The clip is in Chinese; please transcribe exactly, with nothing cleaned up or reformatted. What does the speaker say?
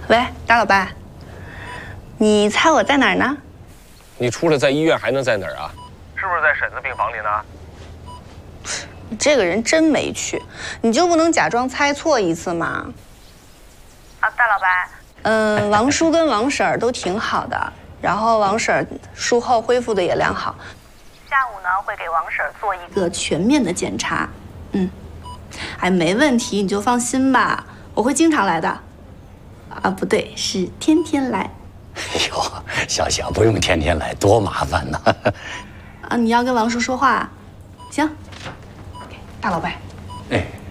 喂，大老板，你猜我在哪儿呢？ 你除了在医院还能在哪儿啊？是不是在婶子病房里呢？ 你这个人真没趣，你就不能假装猜错一次吗？啊，大老板。嗯，王叔跟王婶儿都挺好的，然后王婶儿术后恢复的也良好。下午呢会给王婶儿做一个全面的检查。嗯，哎，没问题，你就放心吧，我会经常来的。啊，不对，是天天来。 哎呦，小小不用天天来，多麻烦呐！ 啊，你要跟王叔说话，行。大老板。 哎。